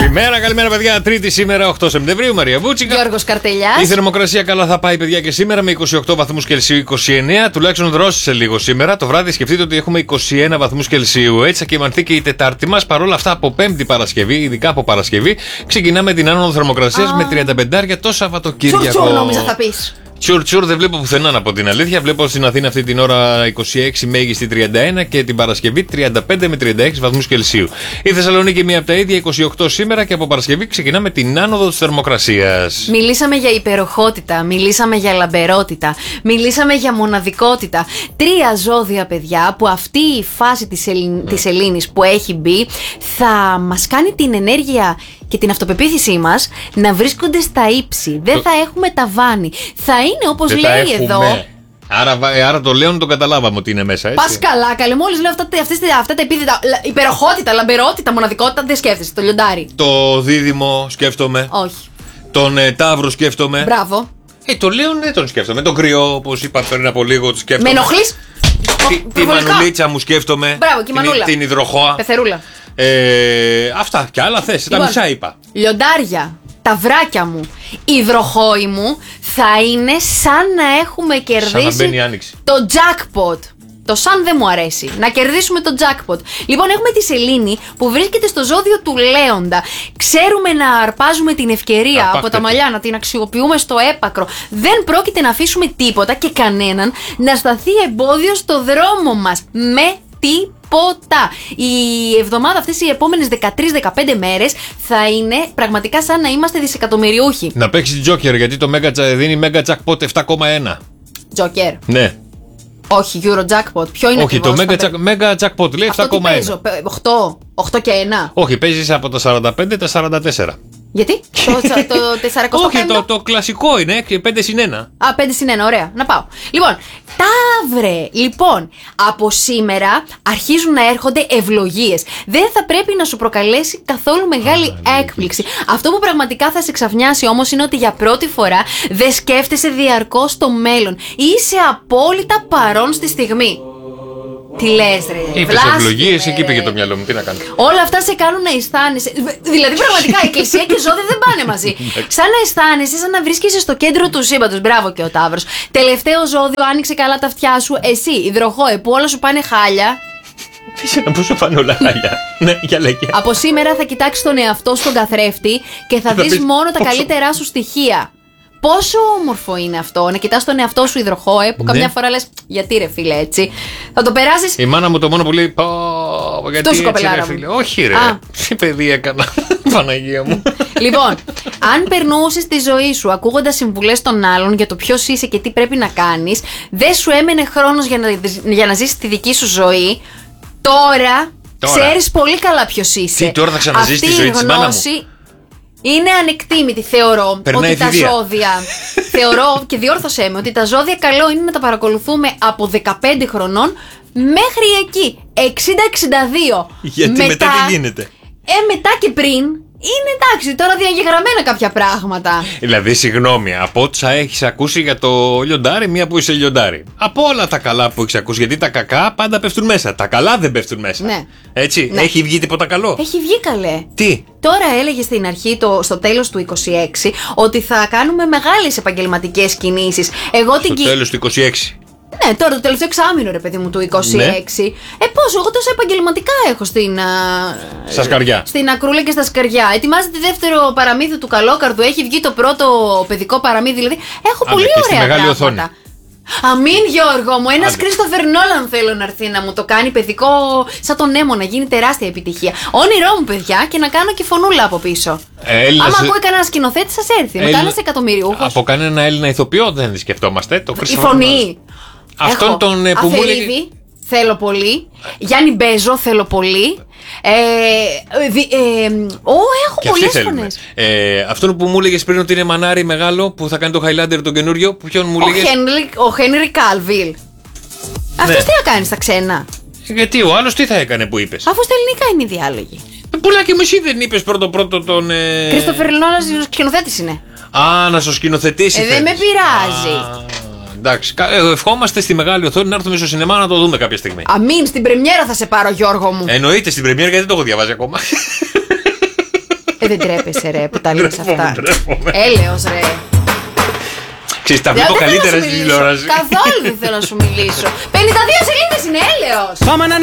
Καλημέρα, παιδιά. Τρίτη σήμερα, 8 Σεπτεμβρίου. Μαρία Βούτσικα. Γιώργος Καρτελιάς. Η θερμοκρασία καλά θα πάει, παιδιά, και σήμερα με 28 βαθμούς Κελσίου, 29. Τουλάχιστον δρόσησε λίγο σήμερα. Το βράδυ σκεφτείτε ότι έχουμε 21 βαθμούς Κελσίου. Έτσι θα κυμανθεί και η Τετάρτη μας. Παρ' όλα αυτά, από Πέμπτη Παρασκευή, ειδικά από Παρασκευή, ξεκινάμε την άνοδο θερμοκρασίας με 35 το Σαββατοκύριακο. Τσουρτσουρ, νόμιζα θα πεις. Τσουρτσουρ δεν βλέπω πουθενά, από την αλήθεια. Βλέπω στην Αθήνα αυτή την ώρα 26, μέγιστη 31 και την Παρασκευή 35 με 36 βαθμούς Κελσίου. Η Θεσσαλονίκη μία από τα ίδια, 28 σήμερα, και από Παρασκευή ξεκινάμε την άνοδο της θερμοκρασίας. Μιλήσαμε για υπεροχότητα, μιλήσαμε για λαμπερότητα, μιλήσαμε για μοναδικότητα. 3 ζώδια, παιδιά, που αυτή η φάση της Ελλήνης που έχει μπει θα μας κάνει την ενέργεια και την αυτοπεποίθησή μας να βρίσκονται στα ύψη. Δεν θα έχουμε ταβάνι. Θα είναι όπως λέει εδώ. Άρα το Λέον το καταλάβαμε ότι είναι μέσα, έτσι. Πας καλά, καλέ. Μόλις λέω αυτά τα επίθετα. Υπεροχότητα, λαμπερότητα, μοναδικότητα, δεν σκέφτεσαι. Το λιοντάρι. Το Δίδυμο σκέφτομαι. Όχι. Τον Ταύρο σκέφτομαι. Μπράβο. Το Λέον δεν τον σκέφτομαι. Τον Κρυό, όπως είπα πριν από λίγο, το σκέφτομαι. Με ενοχλείς? Τη Μανουλίτσα μου σκέφτομαι. Μπράβο, και η Μανούλα. Την Υδροχόα. Πεθερούλα. Αυτά και άλλα θες. Λοιπόν, τα μισά είπα. Λιοντάρια, τα βράκια μου, οι υδροχόοι μου θα είναι σαν να έχουμε κερδίσει το jackpot. Το σαν δεν μου αρέσει. Να κερδίσουμε το jackpot. Λοιπόν, έχουμε τη Σελήνη που βρίσκεται στο ζώδιο του Λέοντα. Ξέρουμε να αρπάζουμε την ευκαιρία από τα μαλλιά, να την αξιοποιούμε στο έπακρο. Δεν πρόκειται να αφήσουμε τίποτα και κανέναν να σταθεί εμπόδιο στο δρόμο μας. Με τίποτα. Η εβδομάδα αυτές, οι επόμενες 13-15 μέρες θα είναι πραγματικά σαν να είμαστε δισεκατομμυριούχοι. Να παίξει Joker, γιατί το δίνει Mega Jackpot 7,1. Joker. Ναι. Όχι, Euro Jackpot. Ποιο είναι? Όχι, το Mega Jackpot λέει 7,1. 8 και 1. Όχι, παίζεις από τα 45 τα 44. Γιατί? Το 400. Όχι, το κλασικό είναι 5 συν 1. 5 συν 1, ωραία. Να πάω. Λοιπόν, Ταύρε, λοιπόν, από σήμερα αρχίζουν να έρχονται ευλογίες. Δεν θα πρέπει να σου προκαλέσει καθόλου μεγάλη έκπληξη. Αυτό που πραγματικά θα σε ξαφνιάσει όμως είναι ότι για πρώτη φορά δεν σκέφτεσαι διαρκώς το μέλλον. Είσαι απόλυτα παρόν στη στιγμή. Τι λες, ρε? Είπες ευλογίες, εκεί πήγε το μυαλό μου, τι να κάνω. Όλα αυτά σε κάνουν να αισθάνεσαι. Δηλαδή, πραγματικά, η εκκλησία και ζώδια δεν πάνε μαζί. Σαν να αισθάνεσαι, σαν να βρίσκεσαι στο κέντρο του σύμπαντος. Μπράβο και ο Ταύρος. Τελευταίο ζώδιο, άνοιξε καλά τα αυτιά σου. Εσύ, υδροχόε, που όλα σου πάνε χάλια. Πού σου πάνε όλα χάλια? Ναι, για λέγε. Από σήμερα θα κοιτάξεις τον εαυτό στον καθρέφτη και θα δεις μόνο τα καλύτερά σου στοιχεία. Πόσο όμορφο είναι αυτό, να κοιτάς τον εαυτό σου, υδροχόε, που καμιά φορά λες, γιατί ρε φίλε έτσι. Θα το περάσεις. Η μάνα μου το μόνο που λέει, γιατί τόσο έτσι ρε φίλε. Όχι ρε, τι παιδί έκανα. Παναγία μου. Λοιπόν, αν περνούσες τη ζωή σου ακούγοντας συμβουλές των άλλων για το ποιος είσαι και τι πρέπει να κάνεις, δεν σου έμενε χρόνος για να ζήσεις τη δική σου ζωή. Τώρα ξέρεις πολύ καλά ποιος είσαι. Τι, τώρα θα ξαναζήσεις τη ζωή της μάνας μου? Είναι ανεκτήμητη, θεωρώ. Περνάει ότι τα ζώδια. Θεωρώ, και διόρθωσέ με, ότι τα ζώδια καλό είναι να τα παρακολουθούμε από 15 χρονών μέχρι εκεί. 60-62. Γιατί μετά τι γίνεται? Μετά και πριν. Είναι εντάξει, τώρα διαγεγραμμένα κάποια πράγματα. Δηλαδή, συγγνώμη, από όσα έχεις ακούσει για το λιοντάρι, μία που είσαι λιοντάρι. Από όλα τα καλά που έχεις ακούσει, γιατί τα κακά πάντα πέφτουν μέσα. Τα καλά δεν πέφτουν μέσα. Ναι. Έτσι, ναι. Έχει βγει τίποτα καλό? Έχει βγει, καλέ. Τι? Τώρα έλεγε στην αρχή, στο τέλος του 26, ότι θα κάνουμε μεγάλες επαγγελματικές κινήσεις. Στο τέλος του 26. Ναι, τώρα το τελευταίο εξάμηνο, ρε παιδί μου, του 26. Ναι. Πώς, εγώ τόσα επαγγελματικά έχω στα σκαριά. Στην ακρούλα και στα σκαριά. Ετοιμάζεται δεύτερο παραμύθι του Καλόκαρδου. Έχει βγει το πρώτο παιδικό παραμύθι. Δηλαδή, έχω πολύ ωραία πράγματα. Οθόνη. Αμήν, Γιώργο μου. Ένας Κρίστοφερ Νόλαν θέλω να έρθει να μου το κάνει παιδικό, σαν τον Νέμο, να γίνει τεράστια επιτυχία. Όνειρό μου, παιδιά, και να κάνω και φωνούλα από πίσω. Άμα ακούει κανένα σκηνοθέτη, σας έρθει. Μετά ένας εκατομμυριούχος. Από κανένα Έλληνα ηθοποιό δεν σκεφτόμαστε. Η φωνή. Αυτόν τον που μου λέει. Θέλω πολύ. Γιάννη Μπέζο θέλω πολύ. Έχω πολλές φωνές. Αυτόν που μου έλεγες πριν ότι είναι μανάρι μεγάλο, που θα κάνει το Highlander τον καινούριο, ποιον μου έλεγες? Ο Χένρι Κάλβιλ. Αυτός τι θα κάνει στα ξένα? Γιατί ο άλλος τι θα έκανε που είπες? Αφού στα ελληνικά είναι οι διάλογοι. Πουλάκι μου, εσύ δεν είπες πρώτο τον. Κρίστοφερ Νόλαν σκηνοθέτης είναι. Να σου σκηνοθετήσει. Δεν με πειράζει. Εντάξει, ευχόμαστε στη μεγάλη οθόνη να έρθουμε στο σινεμά να το δούμε κάποια στιγμή. Αμήν, στην πρεμιέρα θα σε πάρω, Γιώργο μου. Εννοείται στην πρεμιέρα, γιατί δεν το έχω διαβάσει ακόμα. Δεν τρέπεσαι, ρε, που τα λες αυτά. Έλεος, ρε. Ξέρεις, τα βλέπω καλύτερα στην τηλεόραση. Καθόλου δεν θέλω να σου μιλήσω. 52 σελίδες είναι έλεος.